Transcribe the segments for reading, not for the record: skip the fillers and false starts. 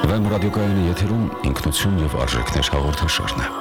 Վեմ ռադիոկայանի եթերում ինքնություն և արժեքներ հաղորդաշարն է։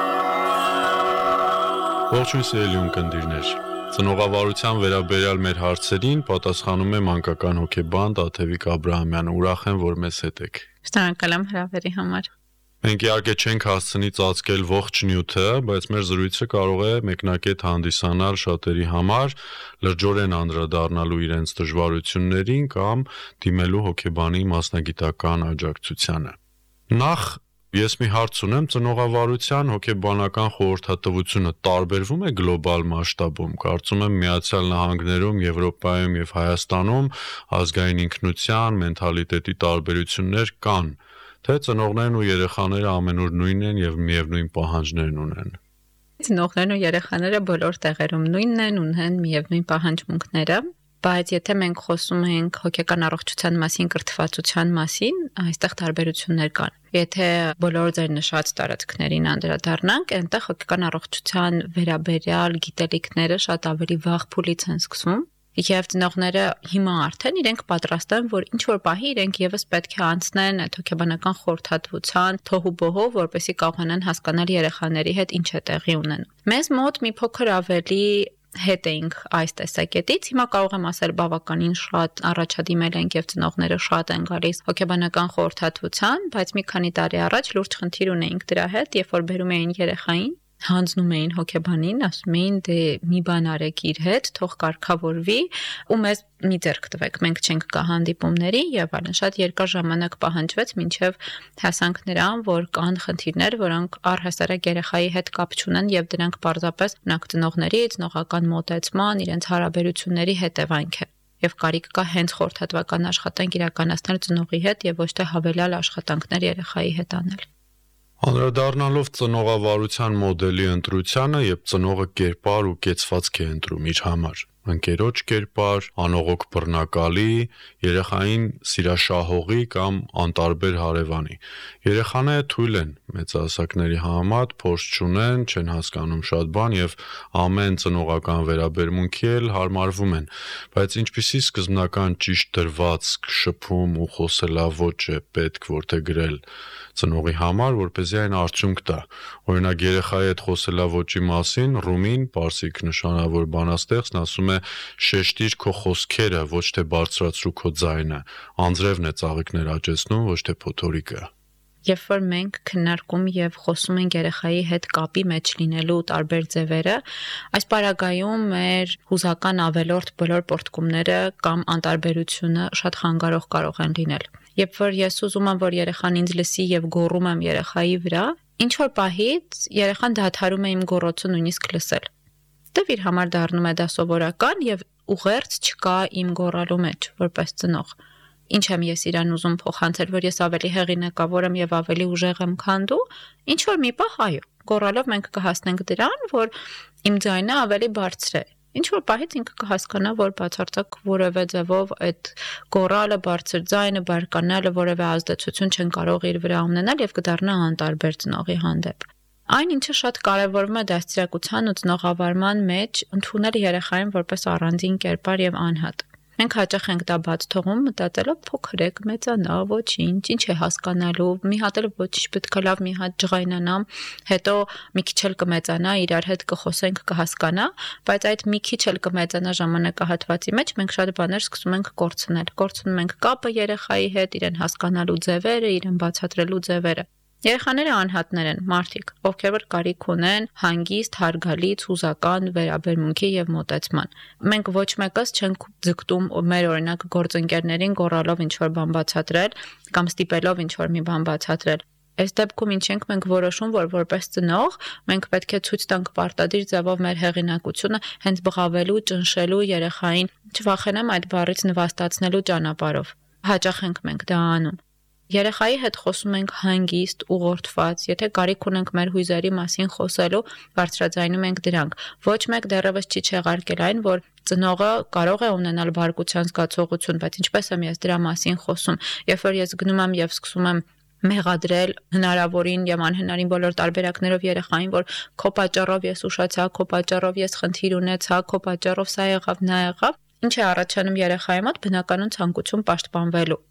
Ողջույն սիրելի ունկնդիրներ։ Ծնողավարության վերաբերյալ մեր հարցերին պատասխանում է մանկական հոգեբան Տաթևիկ Աբրահամյանը։ Ուրախ եմ, որ մեզ հետ եք։ Շնորհակալ եմ հրավերի համար։ Մենք իհարկե չենք հասցնի ծածկել ողջ նյութը, բայց մեր զրույցը կարող է մեկնակետ հանդիսանալ շատերի համար լրջորեն անդրադառնալու իրենց դժվարություններին կամ դիմելու հոգեբանի մասնագիտական աջակցությանը։ Նախ ես մի հարց ունեմ, ծնողավարության հոգեբանական խորհրդատվությունը տարբերվում է գլոբալ մասշտաբում։ Կարծում եմ Միացյալ Նահանգներում, Եվրոպայում եւ Հայաստանում ազգային ինքնության, մենթալիտետի տարբերություններ կան, թե ծնողներն ու երեխաները ամենուր նույնն են եւ միևնույն պահանջներն ունեն։ Ծնողներն ու երեխաները բոլոր տեղերում նույնն են, ունեն միևնույն պահանջմունքները, բայց եթե մենք խոսում ենք հոգեկան առողջության մասին, կրթվածության մասին, այստեղ տարբերություններ կան։ Եթե բոլոր ձեր նշած տարածքներին անդրադառնանք, այնտեղ հոգեկան առողջության վերաբերյալ գիտելիքները շատ ավելի վաղ փուլից են սկսվում։ Եվ ծնողները հիմա արդեն իրենք պատրաստ են, որ ինչ որ պահի իրենք եւս պետք է անցնեն այդ հոգեբանական խորհրդատվության թոհուբոհով, որպեսզի կարողանան հասկանալ երեխաների հետ ինչ է տեղի ունենում։ Մեզ մոտ մի փոքր ավելի հետ էինք այս տեսակետից, հիմա կարող եմ ասել բավականին շատ առաջադիմել ենք եւ ծնողները շատ են գալիս հոգեբանական խորհրդատվության, բայց մի քանի տարի առաջ լուրջ խնդիր ունեինք դրա հետ, երբ որ բերում էին երեխային, հանձնում էին հոգեբանին, ասում էին դե մի բան արեք իր հետ, թող կարգավորվի ու մեզ մի ձեռք տվեք, մենք չենք գա հանդիպումների եւ այլն։ Շատ երկար ժամանակ պահանջվեց մինչեւ հասանք նրան, որ կան խնդիրներ, որոնք առհասարակ երեխայի հետ կապ չունեն եւ դրանք պարզապես նախ ծնողների, ծնողական մոտեցման, իրենց հարաբերությունների հետևանք է։ Եվ կարիք կա հենց խորհրդատվական աշխատանք իրականացնել ծնողի հետ եւ ոչ թե հավելյալ աշխատանքներ երեխայի հետ անել։ Անդրադառնալով ծնողավարության մոդելի ընտրությանը, երբ ծնողը կերպար ու կեցվածք է ընտրում իր համար, ընկերոջ կերպար, անողոք բռնակալի, երեխային սիրաշահողի կամ անտարբեր հարևանի։ Երեխաները թույլ են մեծահասակների համեմատ, փորձ չունեն, չեն հասկանում շատ բան եւ ամեն ծնողական վերաբերմունքի էլ հարմարվում են, բայց ինչպիսի սկզբնական ճիշտ դրվածք, շփում ու խոսելաոճ է պետք որթե գրել ծնողի համար, որպեսզի այն արդյունք տա։ Օրինակ երեխայի հետ խոսելաոճի մասին Ռումին, պարսիկ նշանավոր բանաստեղծն ասում է. «Շեշտիր քո խոսքերը, ոչ թե բարձրացրու քո ձայնը, անձրևն է ծաղիկներ աճեցնում, ոչ թե փոթորիկը»։ Երբ որ մենք քննարկում եւ խոսում ենք երեխայի հետ կապի մեջ լինելու տարբեր ձևերը, այս պարագայում մեր հուզական ավելորդ բոլոր պորտկումները կամ անտարբերությունը շատ խանգարող կարող են լինել։ Երբ որ ես ուզում եմ, որ երեխան ինձ լսի եւ գոռում եմ երեխայի վրա, ինչ որ պահից երեխան դադարում է իմ գոռոցը նույնիսկ լսել։ Դե իր համար դառնում է դա սովորական եւ ուղերձ չկա իմ գոռալու մեջ որպես ծնող։ Ինչ եմ ես իրան ուզում փոխանցել, որ ես ավելի հեղինակավոր եմ եւ ավելի ուժեղ եմ, քան դու, ինչ որ մի պահ այո, գոռալով մենք կհասնենք դրան, որ իմ ձայնը ավելի բարձր է։ Ինչ որ պահից ինքը կհասկանա, որ բացարձակ որևէ ձևով այդ գոռալը, բարձր ձայնը, բարկանալը որևէ ազդեցություն չեն կարող իր վրա ունենալ եւ կդառնա անտարբեր ծնողի հանդեպ։ Այն ինչը շատ կարևորվում է դաստիարակության ու ծնողավարման մեջ, ընդունել երեխային որպես առանձին կերպար եւ անհատ։ Մենք հաճախ ենք դա բաց թողում, մտածելով փոքր է, կմեծանա, ոչինչ, ինչ է հասկանալու, մի հատ էլ ոչինչ պետք է լավ մի հատ ջղայնանամ, հետո մի քիչ էլ կմեծանա, իրար հետ կխոսենք, կհասկանա, բայց այդ մի քիչ էլ կմեծանա ժամանակահատվածի մեջ մենք շատ բաներ սկսում ենք կորցնել։ Կորցնում ենք կապը երեխայի հետ, իրեն հասկանալու ձևերը, իրեն բացատրելու ձևերը։ Երեխաները անհատներ են, մարդիկ, ովքեր որ կարիք ունեն հանգիստ, հարգալից, հուզական վերաբերմունքի եւ մոտեցման։ Մենք ոչ մեկս չենք ձգտում մեր օրինակ գործընկերներին գոռալով ինչ-որ բան բացատրել կամ ստիպելով ինչ-որ մի բան բացատրել։ Այս դեպքում ինչ ենք մենք որոշում, որ որպես ծնող մենք պետք է ցույց տանք պարտադիր ձևով մեր հեղինակությունը հենց բղավելու, ճնշելու երեխային, չվախենամ այդ բառից նվաստացնելու ճանապարհով։ Հաճախ ենք մենք դա անում։ Երեխայի հետ խոսում ենք հանգիստ, ուղղորդված, եթե կարիք ունենք մեր հույզերի մասին խոսելու, բարձրաձայնում ենք դրանք։ Ոչ մեկ դեռևս չի չեղարկել այն, որ ծնողը կարող է ունենալ բարկության զգացողություն, բայց ինչպես եմ ես դրա մասին խոսում, երբ որ ես գնում եմ եւ սկսում եմ մեղադրել հնարավորին եւ անհնարին բոլոր տարբերակներով երեխային, որ քո պատճառով ես ուշացա, քո պատճառով ես խնդիր ունեցա, քո պատճառով սա եղավ, նա եղավ, ինչ է առաջանում երեխայի մոտ բնականon ցանկություն պաշտպանվելու։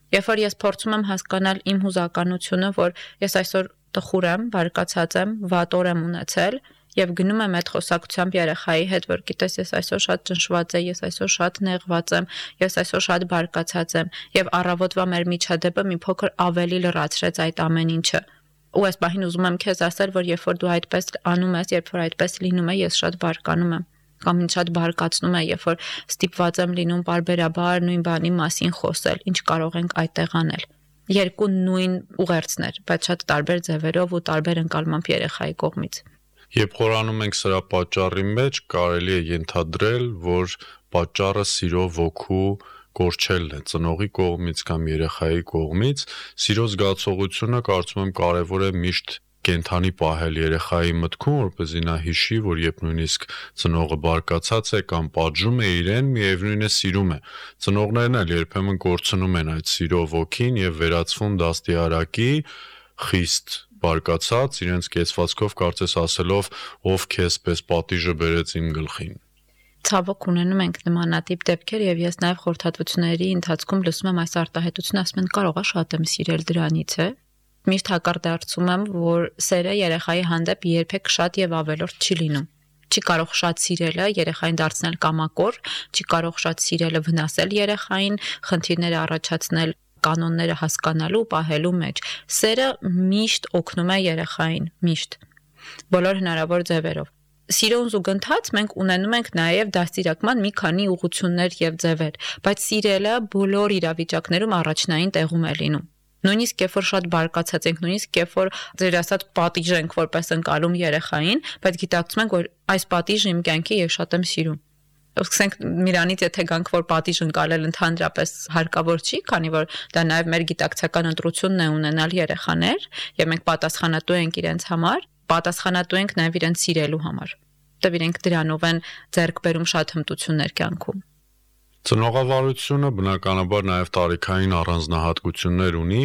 Երբ որ ես փորձում եմ հասկանալ իմ հուզականությունը, որ ես այսօր տխուր եմ, բարկացած եմ, վատ օր եմ ունեցել, եւ գնում եմ այդ խոսակցությամբ երեխայի հետ, որ գիտես, ես այսօր շատ ճնշված եմ, ես այսօր շատ նեղված եմ, ես այսօր շատ բարկացած եմ, եւ առավոտվա մեր միջադեպը մի փոքր ավելի լրացրեց այդ ամեն ինչը։ Ու այս պահին ուզում եմ քեզ ասել, որ երբ որ դու այդպես անում ես, երբ որ այդպես լինում է, ես շատ բարկանում եմ, կամ ինձ շատ բարկացնում է, երբ որ ստիպված եմ լինում բարբերաբար նույն բանի մասին խոսել, ինչ կարող ենք այդտեղ անել։ Երկու նույն ուղերձներ, բայց շատ տարբեր ձևերով ու տարբեր ընկալմամբ երեխայի կողմից։ Երբ խորանում ենք սրա պատճառի մեջ, կարելի է ենթադրել, որ պատճառը սիրո ոգու կորչելն է ծնողի կողմից կամ երեխայի կողմից։ Սիրո զգացողությունը կարծում եմ կարևոր է միշտ կենթանի պահել երեխայի մտքում, որպեսզի նա հիշի, որ երբ նույնիսկ ծնողը բարկացած է կամ պատժում է իրեն, միևնույն է սիրում է։ Ծնողներն էլ երբեմն կորցնում են այդ սիրո ոգին եւ վերածվում դաստիարակի, խիստ բարկացած, իրենց կեցվածքով կարծես ասելով, ով քեզ պես պատիժը բերեց իմ գլխին։ Ցավոք ունենում ենք նմանատիպ դեպքեր եւ ես նաեւ խորհրդատվությունների ընթացքում լսում եմ այս արտահայտությունը, ասում են կարող է շատ եմ սիրել դրանից է։ Միշտ հակարդարձում եմ, որ սերը երեխայի հանդեպ երբեք շատ եւ ավելորդ չի լինում։ Չի կարող շատ սիրելը երեխային դարձնել կամակոր, չի կարող շատ սիրելը վնասել երեխային, խնդիրներ առաջացնել կանոնները հասկանալու, պահելու մեջ։ Սերը միշտ օգնում է երեխային, միշտ։ Բոլոր հնարավոր ձևերով։ Սիրուն զուգընթաց մենք ունենում ենք նաև դաստիարակման մի քանի ուղղություններ եւ ձևեր, բայց սիրելը բոլոր իրավիճակներում առաջնային տեղում է լինում։ Նույնիսկ երբ որ շատ բարկացած ենք, նույնիսկ երբ որ ձեր ասած պատիժ ենք որպես ընկալում երեխային, բայց գիտակցում ենք, որ այս պատիժը իմ կյանքի ես շատ եմ սիրում։ Սկսենք միրանից, եթե գանք, որ պատիժ ընկալել ընդհանրապես հարկավոր չի, քանի որ դա նաև մեր գիտակցական ընտրությունն է ունենալ երեխաներ, եւ մենք պատասխանատու ենք իրենց համար, պատասխանատու ենք նաև իրենց սիրելու համար։ Որտեւ իրենք դրանով են ձեռք բերում շատ հմտություններ կյանքում։ Ծնողավարությունը բնականաբար նաև տարիքային առանձնահատկություններ ունի,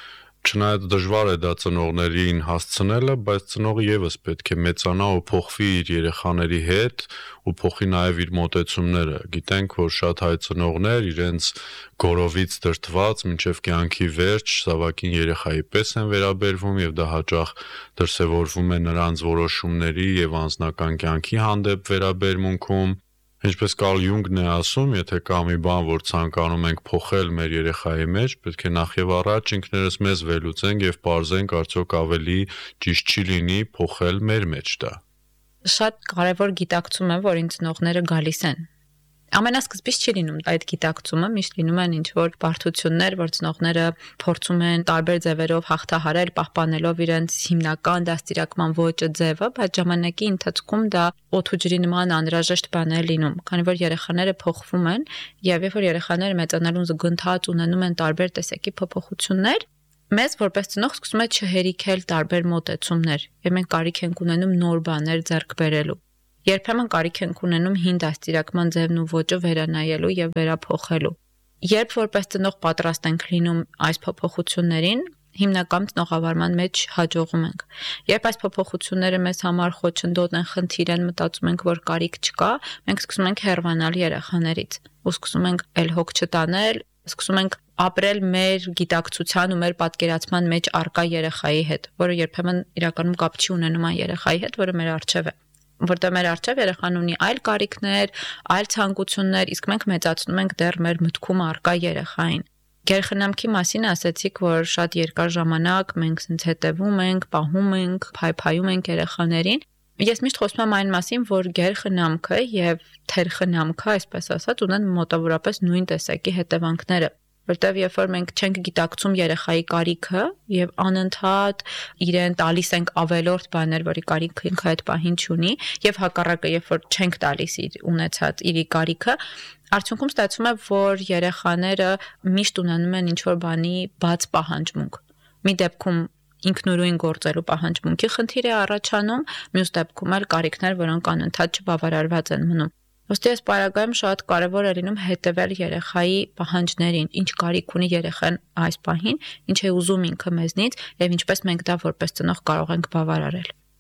չնայած դժվար է դա ծնողներին հասցնելը, բայց ծնողը եւս պետք է մեծանա ու փոխվի իր երեխաների հետ ու փոխի նաև իր մոտեցումները։ Գիտենք, որ շատ հայ ծնողներ իրենց գորովից դրդված մինչև կյանքի վերջ զավակին երեխայի պես են վերաբերվում եւ դա հաճախ դրսեւորվում է նրանց որոշումների եւ անձնական կյանքի հանդեպ վերաբերմունքում։ Ինչպես Կարլ Յունգն է ասում, եթե կա մի բան, որ ցանկանում ենք փոխել մեր երեխայի մեջ, պետք է նախ եւ առաջ ինքներս մեզ վերլուծենք եւ պարզենք, արդյոք ավելի ճիշտ չի լինի փոխել մեր մեջ դա։ Շատ կարևոր գիտակցում է, որ ինձ ծնողները գալիս են։ Ամենասկզբից չի լինում այդ գիտակցումը, միշտ լինում են ինչ-որ բարդություններ, որ ծնողները փորձում են տարբեր ձևերով հաղթահարել, պահպանելով իրենց հիմնական դաստիարակման ոճը ձևը, բայց ժամանակի ընթացքում դա օդ ու ջրի նման անհրաժեշտ բան է լինում, քանի որ երեխաները փոխվում են, եւ երբ որ երեխաները մեծանալուն զուգընթաց ունենում են տարբեր տեսակի փոփոխություններ, մեզ որպես ծնող սկսում է չհերիքել տարբեր մոտեցումներ, եւ մենք կարիք ենք ունենում նոր բաներ ձեռք բերելու։ Երբեմն կարիք ենք ունենում հին դաստիարակման ձևն ու ոճը վերանայելու եւ վերափոխելու։ Երբ որպես ծնող պատրաստ ենք լինում այս փոփոխություններին, հիմնական ծնողավարման մեջ հաջողում ենք։ Երբ այս փոփոխությունները մեզ համար խոչընդոտ են, խնդիր են, մտածում ենք, որ կարիք չկա, մենք սկսում ենք հեռանալ երեխաներից ու սկսում ենք էլ հոգ չտանել, սկսում ենք ապրել մեր գիտակցության ու մեր պատկերացման մեջ առկա երեխայի հետ, որը երբեմն իրականում կապ չի ունենում այն երեխայի հետ, որը մեր առջև է։ Որտեղ մեր առջև երեխան ունի այլ կարիքներ, այլ ցանկություններ, իսկ մենք մեծացնում ենք դեռ մեր մտքում առկա երեխային։ Գերխնամքի մասին ասացիք, որ շատ երկար ժամանակ մենք ցենց հետևում ենք, պահում ենք, փայփայում ենք երեխաներին։ Ես միշտ խոսում եմ այն մասին, որ գերխնամքը եւ թերխնամքը, այսպես ասած, ունեն մոտավորապես նույն տեսակի հետևանքները։ Որտեւ երբ որ մենք չենք գիտակցում երեխայի կարիքը եւ անընդհատ իրեն տալիս ենք ավելորդ բաներ, որի կարիքը ինքը այդ պահին չունի, եւ հակառակը, երբ որ չենք տալիս իր ունեցած իր կարիքը, արդյունքում ստացվում է, որ երեխաները միշտ ունենում են ինչ-որ բանի բաց պահանջմունք։ Մի դեպքում ինքնուրույն գործելու պահանջմունքի խնդիր է առաջանում, մյուս դեպքում էլ կարիքներ, որոնք անընդհատ չբավարարված են մնում։ Ոստի այս պարագայում շատ կարևոր է լինում հետևել երեխայի պահանջներին, ինչ կարիք ունի երեխան այս պահին, ինչ է ուզում ինքը մեզնից եւ ինչպես մենք դա որպես ծնող կարող ենք բավարարել։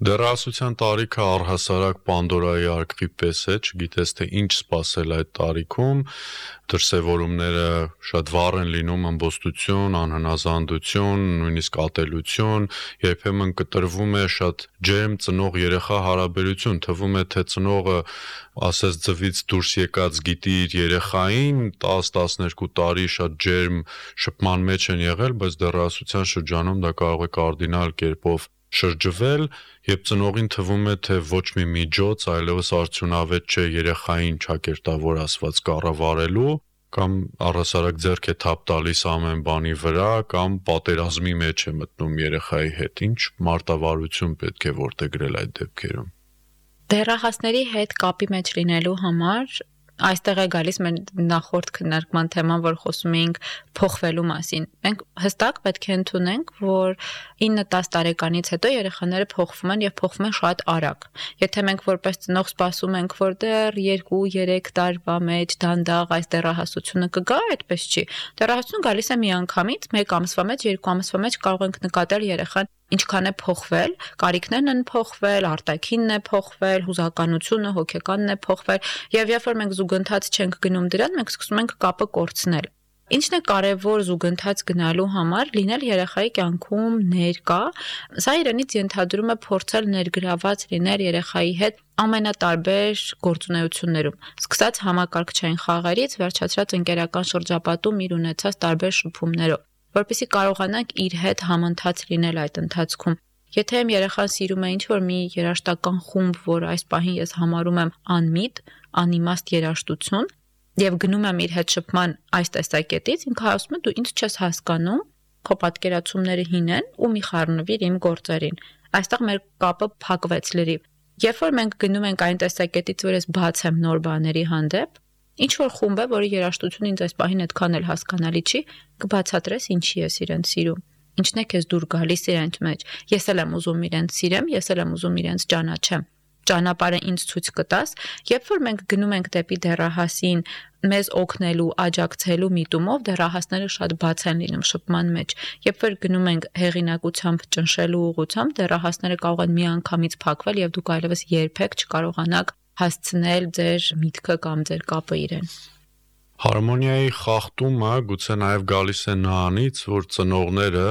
Դեռահասության տարիքը առհասարակ Պանդորայի արկղի պես է, չգիտես թե ինչ սպասել այդ տարիքում, դրսևորումները շատ վառ են լինում, ըմբոստություն, անհնազանդություն, նույնիսկ ատելություն, երբեմն կտրվում է շատ ջերմ ծնող-երեխա հարաբերություն, թվում է թե ծնողը ասես ձվից դուրս եկած գիտի իր երեխային, 10-12 տարի շատ ջերմ շփման մեջ են եղել, բայց դեռահասության շրջանում դա կարող է կարդինալ կերպով շրջվել, երբ ծնողին թվում է, թե ոչ մի միջոց այլևս արդյունավետ չէ երեխային ճակերտավոր ասված կառավարելու, կամ առհասարակ ձեռք է թափ տալիս ամեն բանի վրա, կամ պատերազմի մեջ է մտնում երեխայի հետ, ինչ մարտավարություն պետք է որդեգրել այդ դեպքերում։ Դեռահասների հետ կապի մեջ լինելու համար այստեղ է գալիս մեր նախորդ քննարկման թեման, որ խոսում էինք փոխվելու մասին։ Մենք հստակ պետք է ընդունենք, որ 9-10 տարեկանից հետո երեխաները փոխվում են եւ փոխվում են շատ արագ։ Եթե մենք որպես ծնող սպասում ենք, որ դեռ 2-3 տարվա մեջ դանդաղ այս դեռահասությունը կգա, այդպես չի։ Դեռահասությունը գալիս է միանգամից, 1 ամսվա մեջ, 2 ամսվա մեջ կարող ենք նկատել երեխան ինչքան է փոխվել, կարիքներն են փոխվել, արտաքինն է փոխվել, հուզականությունը, հոգեկանն է փոխվել, եւ երբ որ մենք զուգընթաց չենք գնում դրան, մենք սկսում ենք կապը կորցնել։ Ինչն է կարևոր զուգընթաց գնալու համար լինել երեխայի կյանքում ներկա, սա իրենից ենթադրում է փորձել ներգրաված լինել երեխայի հետ ամենատարբեր գործունեություններում, սկսած համակարգչային խաղերից, վերջացրած ընկերական շրջապատում իր ունեցած տարբեր շփումներով, որպեսզի կարողանանք իր հետ համընթաց լինել այդ ընթացքում։ Եթե իմ երեխան սիրում է ինչ-որ մի երաժշտական խումբ, որ այս պահին ես համարում եմ անմիտ, անիմաստ երաժշտություն, եւ գնում եմ իր հետ շփման այս տեսակետից, ինքը ասում է դու ինձ չես հասկանում, քո պատկերացումները հին են ու մի խառնվիր իմ գործերին։ Այստեղ մեր կապը փակվեց լրիվ։ Երբ որ մենք գնում ենք այն տեսակետից, որ ես բաց եմ նոր բաների հանդեպ, ինչ որ խումբ է, որի երաժշտությունը ինձ այս պահին այդքան էլ հասկանալի չի, կբացատրես ինչի ես իրեն սիրում։ Ինչն է քեզ դուր գալիս իրենց մեջ։ Ես էլ եմ ուզում իրենց սիրեմ, ես էլ եմ ուզում իրենց ճանաչեմ։ Ճանապարհը ինձ ցույց կտաս, երբ որ մենք գնում ենք դեպի դեռահասին մեզ օգնելու, աջակցելու միտումով, դեռահասները շատ բաց են լինում շփման մեջ։ Երբ որ գնում ենք հեղինակությամբ ճնշելու ուղղությամբ, դեռահասները կարող են միանգամից փակվել եւ դուք այլևս երբեք չկարողանաք հասցնել ձեր միտքը կամ ձեր կապը իրեն։ Հարմոնիայի խախտումը գուցե նաև գալիս է նրանից, որ ծնողները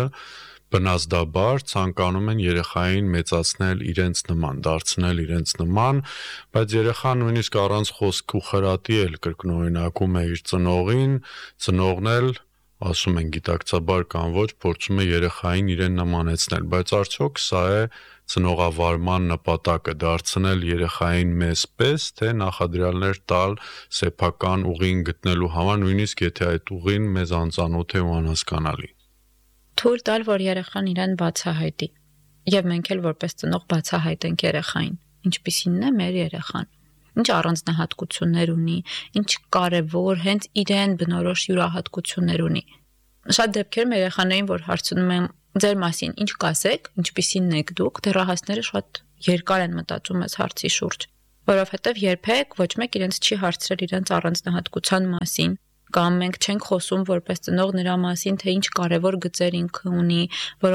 բնազդաբար ցանկանում են երեխային մեծացնել իրենց նման, դարձնել իրենց նման, բայց երեխան նույնիսկ առանց խոսք ու խրատի էլ կրկնօրինակում է իր ծնողին, ծնողն էլ ասում են գիտակցաբար կամ ոչ, փորձում է երեխային իրեն նմանեցնել, բայց արդյոք սա է ծնողավարման նպատակը դարձնել երեխային մեզ պես, թե նախադրյալներ տալ սեփական ուղին գտնելու համար, նույնիսկ եթե այդ ուղին մեզ անծանոթ է ու անհասկանալի։ Թույլ տալ, որ երեխան իրեն բացահայտի, եւ մենք էլ որպես ծնող բացահայտենք երեխային, ինչպիսինն է մեր երեխան, ինչ առանձնահատկություններ ունի, ինչ կարևոր հենց իրեն բնորոշ յուրահատկություններ ունի։ Շատ դեպքերում երեխաներին, որ հարցնում եմ ձեր մասին ինչ կասեք, ինչպիսինն եք դուք, դեռահասները շատ երկար են մտածում այս հարցի շուրջ, որովհետև երբեք ոչ մեկ իրենց չի հարցրել իրենց առանձնահատկության մասին, կամ մենք չենք խոսում որպես ծնող նրա մասին, թե ինչ կարևոր գծեր ինքը ունի,